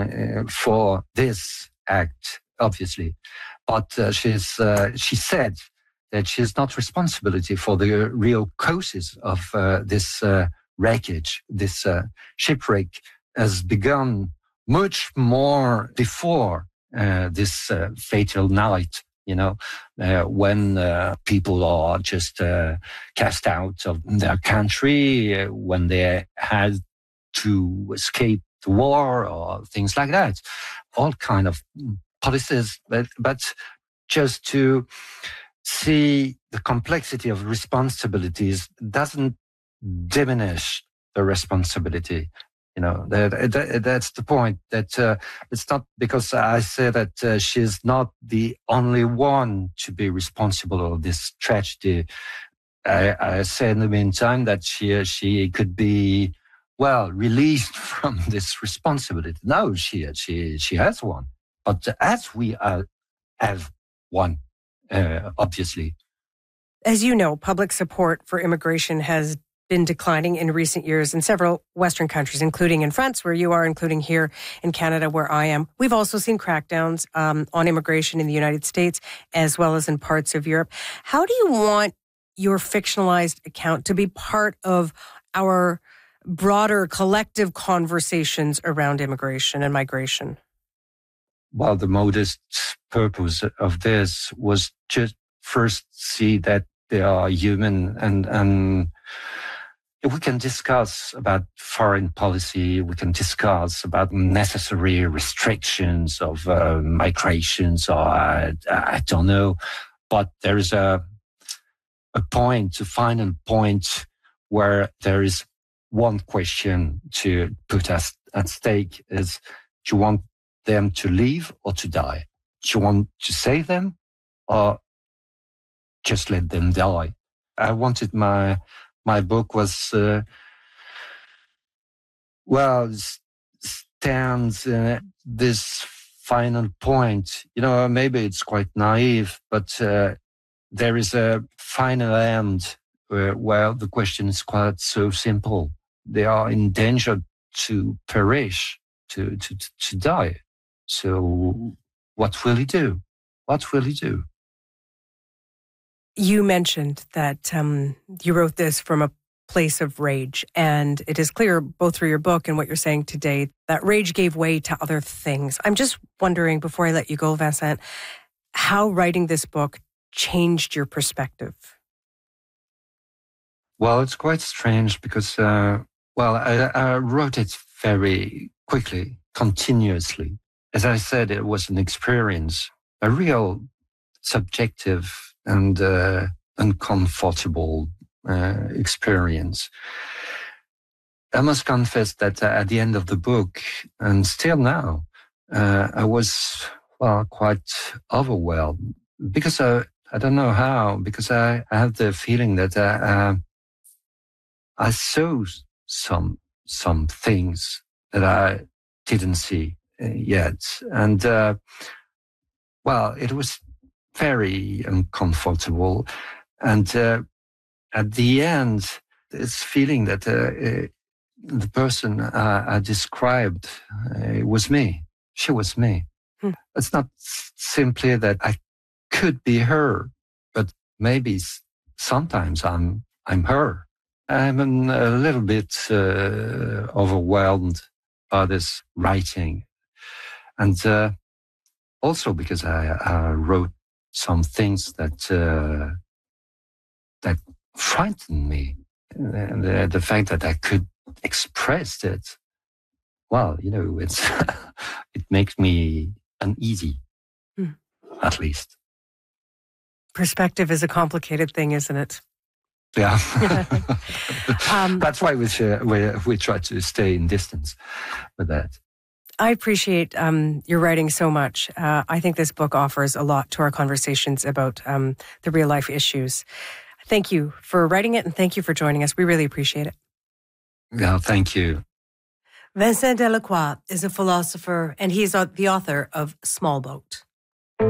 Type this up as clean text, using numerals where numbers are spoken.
for this act, obviously. But she said that she is not responsibility for the real causes of this wreckage. This shipwreck has begun much more before this fatal night, when people are just cast out of their country, when they had to escape the war or things like that. All kind of policies, but just to see the complexity of responsibilities doesn't diminish the responsibility. That's the point. That it's not because I say that she's not the only one to be responsible of this tragedy. I say in the meantime that she could be released from this responsibility. No, she has one, but as we have one, obviously. As you know, public support for immigration has been declining in recent years in several Western countries, including in France, where you are, including here in Canada, where I am. We've also seen crackdowns on immigration in the United States, as well as in parts of Europe. How do you want your fictionalized account to be part of our broader collective conversations around immigration and migration? Well, the modest purpose of this was just first see that they are human, and we can discuss about foreign policy. We can discuss about necessary restrictions of migrations, or I don't know. But there is a final point where there is one question to put us at stake: is, do you want them to live or to die? Do you want to save them or just let them die? I wanted my book was stands this final point. Maybe it's quite naive, but there is a final end where the question is quite so simple. They are in danger to perish, to die. So what will he do? What will he do? You mentioned that you wrote this from a place of rage, and it is clear both through your book and what you're saying today that rage gave way to other things. I'm just wondering, before I let you go, Vincent, how writing this book changed your perspective. Well, it's quite strange because, I wrote it very quickly, continuously. As I said, it was an experience, a real subjective and uncomfortable experience. I must confess that at the end of the book, and still now, I was quite overwhelmed because I don't know how, because I have the feeling that I saw some things that I didn't see yet, and it was very uncomfortable. And at the end, this feeling that the person I described was me. She was me. It's not simply that I could be her, but maybe sometimes I'm her. I'm a little bit overwhelmed by this writing, and also because I wrote some things that frightened me. The fact that I could express it, it's it makes me uneasy, at least. Perspective is a complicated thing, isn't it? Yeah. That's why we try to stay in distance with that. I appreciate your writing so much. I think this book offers a lot to our conversations about the real life issues. Thank you for writing it, and thank you for joining us. We really appreciate it. Yeah, thank you. Vincent Delacroix is a philosopher, and he's the author of Small Boat.